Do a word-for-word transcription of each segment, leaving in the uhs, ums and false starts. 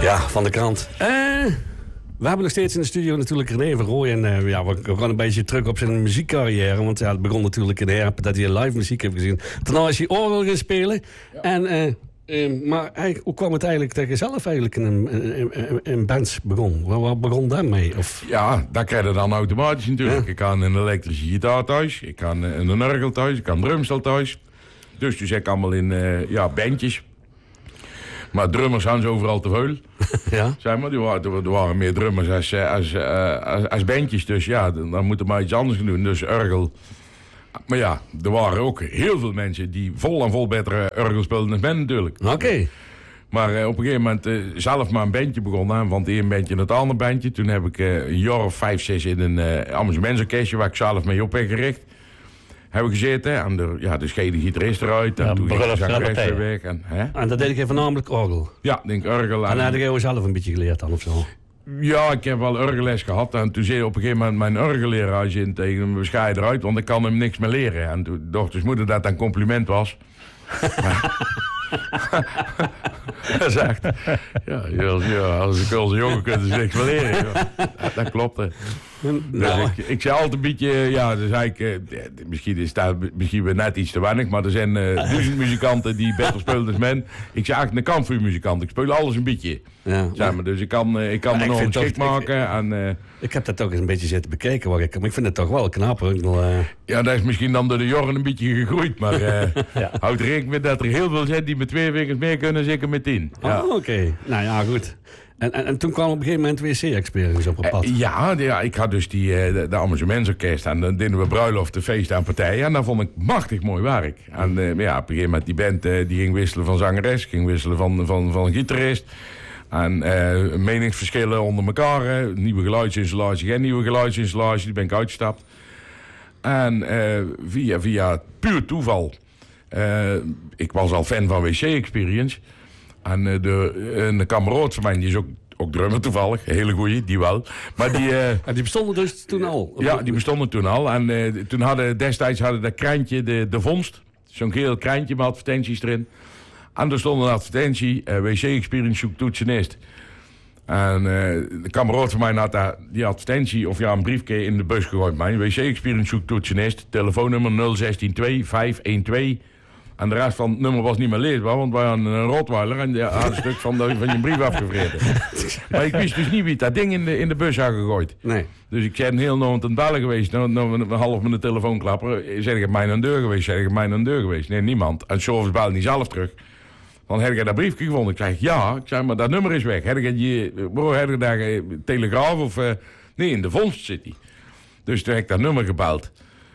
Ja, van de krant. Uh, we hebben nog steeds in de studio natuurlijk René van Rooij. En uh, ja, we gaan een beetje terug op zijn muziekcarrière. Want ja, het begon natuurlijk in de Herpen dat hij live muziek heeft gezien. Daarna is hij orgel gaan spelen. Ja. En, uh, uh, maar hij, hoe kwam het eigenlijk dat je zelf eigenlijk in een, in, in bands begon? Wat, wat begon daarmee? Of? Ja, dat krijg je dan automatisch natuurlijk. Ja. Ik kan een elektrische gitaar thuis. Ik kan een orgel thuis. Ik kan een drumstel thuis. Dus dus ik allemaal in uh, ja, bandjes. Maar drummers hadden ze overal te veel. Ja. Zeg maar, er waren, er waren meer drummers als, als, als, als bandjes. Dus ja, dan moeten we maar iets anders doen. Dus orgel. Maar ja, er waren ook heel veel mensen die vol en vol betere orgel speelden dan ben natuurlijk. Oké. Okay. Maar uh, op een gegeven moment uh, zelf maar een bandje begonnen. Van het ene bandje naar het andere bandje. Toen heb ik uh, een jaar of vijf, zes in een uh, amusementsorkestje waar ik zelf mee op heb gericht. Hebben gezeten en de, ja, de schede gitarist eruit. En ja, toen ging de zangeres weer weg. En, hè? En dat deed ik voornamelijk orgel? Ja, denk orgel. En, en had je zelf een beetje geleerd dan of zo? Ja, ik heb wel orgelles gehad. En toen zei op een gegeven moment mijn orgelleraar zin tegen hem, we schaaien eruit, want ik kan hem niks meer leren. En toen dacht dus moeder dat dat een compliment was. Dat is echt. Ja, ja, als ik als een jongen kunnen ze niks meer leren. Ja. Dat, dat klopt. Hè. Nou. Dus ik, ik zei altijd een beetje, ja, dus eigenlijk, uh, misschien is dat misschien weer net iets te weinig, maar er zijn uh, duizend muzikanten die beter spelen dan men. Ik zei eigenlijk een kampvuurmuzikant, ik speel alles een beetje. Ja. Zeg maar, dus ik kan, uh, ik kan me nog een schik maken. Ik, en, uh, ik heb dat toch eens een beetje zitten bekijken, waar ik, maar ik vind het toch wel knap. Uh... Ja, dat is misschien dan door de jaren een beetje gegroeid, maar uh, ja. Houd rekening met dat er heel veel zijn die met twee vingers meer kunnen, zeker met tien. Ja. Oh, oké. Okay. Nou ja, goed. En, en, en toen kwam op een gegeven moment W C-experience op het pad. Uh, ja, ja, ik had dus die, uh, de, de amusementsorkest en dan deden we bruiloften, feesten en partijen. En dat vond ik machtig mooi werk. En uh, ja, op een gegeven moment die band uh, die ging wisselen van zangeres, ging wisselen van, van, van gitarist. En uh, meningsverschillen onder elkaar. Uh, nieuwe geluidsinstallatie, geen nieuwe geluidsinstallatie, die ben ik uitgestapt. En uh, via, via puur toeval. Uh, ik was al fan van W C-experience. En uh, de, een kameraad van mij, die is ook, ook drummer toevallig. Een hele goeie, die wel. Maar die, uh, en die bestonden dus toen al? Ja, die bestonden toen al. En uh, toen hadden destijds hadden dat krantje, de, de Vondst. Zo'n geel krantje met advertenties erin. En er stond een advertentie, uh, W C-experience zoekt toetsenist. En uh, de kameraad van mij had daar die advertentie, of ja, een briefje in de bus gegooid. Mijn W C-experience zoekt toetsenist. Telefoonnummer nul een zes twee vijf een twee. En de rest van het nummer was niet meer leesbaar, want wij hadden een Rottweiler en die had een stuk van, de, van je brief afgevreten. Maar ik wist dus niet wie dat ding in de, in de bus had gegooid. Nee. Dus ik ben heel nooit aan het bellen geweest. Nou, nou, een half met de telefoon klappen. Zeg ik, mij aan de deur geweest? Zeg ik, mij aan de deur geweest? Nee, niemand. En Service belde niet zelf terug. Van, heb je dat briefje gevonden? Ik zeg, ja. Ik zeg, maar dat nummer is weg. Heb je, je, bro, heb je daar een telegraaf of... Uh, nee, in de Vondst zit hij. Dus toen heb ik dat nummer gebeld.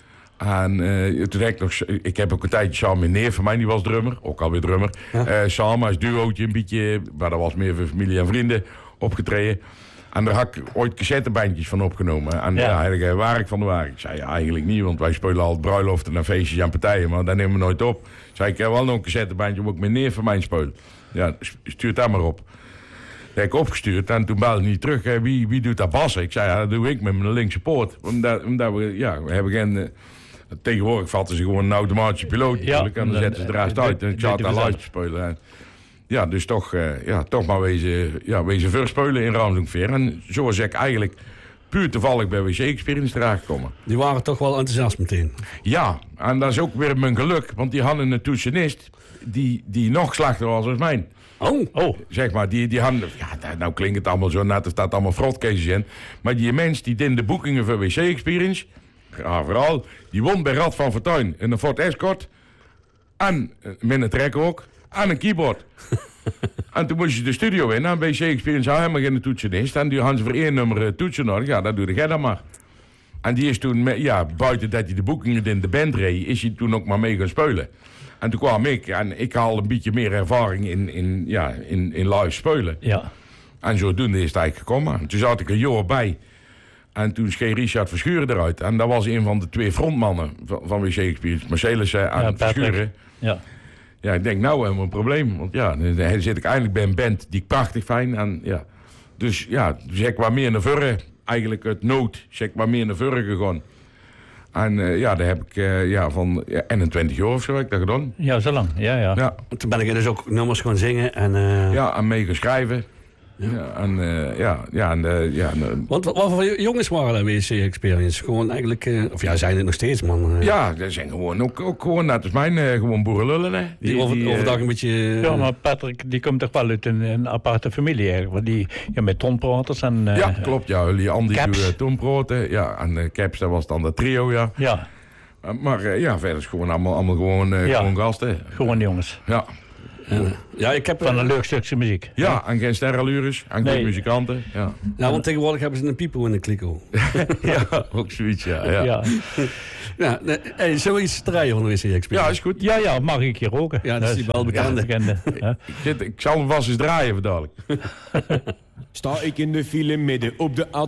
En uh, toen heb ik nog... Ik heb ook een tijdje samen met neef van mij, die was drummer. Ook alweer drummer. Ja. Uh, samen als duootje een beetje... Maar dat was meer voor familie en vrienden opgetreden. En daar had ik ooit cassettebandjes van opgenomen. En ja, ja uh, waar ik van de waar. Ik zei, ja, eigenlijk niet, want wij spelen altijd bruiloften en feestjes en partijen. Maar dat nemen we nooit op. Zei ik, heb wel nog een cassettebandje, moet ik met neef van mij spelen. Ja, stuur dat maar op. Dat heb ik opgestuurd en toen belde hij niet terug. Hè, wie, wie doet dat bassen? Ik zei, ja, dat doe ik met mijn linkse poort. Omdat, omdat we, ja, we hebben geen... Uh, tegenwoordig vatten ze gewoon een automatische piloot natuurlijk. Ja, en dan zetten ze de rest uit. En ik zat daar live te spelen. En, ja, dus toch, uh, ja, toch maar wezen, ja, wezen verspelen in Ramsonveer. En zo was ik eigenlijk puur toevallig bij W C-experience terechtgekomen. Die waren toch wel enthousiast meteen? Ja, en dat is ook weer mijn geluk. Want die hadden een toetsenist die, die nog slechter was dan mijn. Oh, oh. Zeg maar, die, die hadden... Ja, nou klinkt het allemaal zo net of dat allemaal frotkeesjes zijn. Maar die mens die deed de boekingen voor W C-experience... Ja, vooral, die won bij Rad van Fortuin in een Ford Escort. En met een trekker ook. En een keyboard. En toen moest je de studio in. En bij W C-experience had helemaal geen toetsenist. En die hadden ze voor één nummer toetsen nodig. Ja, dat doe jij dan maar. En die is toen, met, ja, buiten dat hij de boekingen in de band reed, is hij toen ook maar mee gaan spelen. En toen kwam ik. En ik had al een beetje meer ervaring in, in, ja, in, in live spelen. Ja. En zodoende is het eigenlijk gekomen. En toen zat ik een jaar bij. En toen scheen Richard Verschuren eruit. En dat was een van de twee frontmannen van, van W C-experience. Marcelissen en ja, Verschuren. Ja. Ja, ik denk, nou hebben we een probleem. Want ja, dan zit ik eigenlijk bij een band die ik prachtig fijn. En ja, dus ja, dus ik wat meer naar voren. Eigenlijk uit nood. Dus ik wat meer naar voren gegaan. En uh, ja, daar heb ik uh, ja, van ja, eenentwintig jaar of zo heb ik dat gedaan. Ja, zo lang. Ja, ja. ja. Toen ben ik dus ook nummers gaan zingen. En, uh... Ja, en mee gaan schrijven. Ja. ja, en uh, ja, ja, en, uh, ja en, uh, Want wat, wat voor jongens waren dat W C Experience? Gewoon eigenlijk, uh, of ja, zijn het nog steeds, man? Uh. Ja, dat zijn gewoon ook, ook gewoon, net als mijn, uh, gewoon boerenlullen, hè. Die, die, over, die overdag uh, een beetje... Uh, ja, maar Patrick, die komt toch wel uit een, een aparte familie eigenlijk. Want die, ja, met tonpraters en... Uh, ja, klopt, ja. Jullie Andy doet tonpraten, ja. En uh, Caps, dat was dan de trio, ja. Ja. Uh, maar uh, ja, verder is gewoon allemaal, allemaal gewoon, uh, ja. gewoon gasten. Gewoon jongens. Ja. Uh, ja, ik heb van een leuk stukje muziek. Ja, ja. En geen sterrenlures, en goede nee. muzikanten. Ja. ja, want tegenwoordig hebben ze een pipo in de kliko. ja, ook zoiets, ja. ja. ja. ja hey, zullen we iets draaien van de W C Experience? Ja, is goed. Ja, ja, mag ik hier roken? Ja, dat is die wel bekende. Ja, bekende. Ja. ik, ik, ik zal hem vast eens draaien, voor dadelijk. Sta ik in de file midden op de A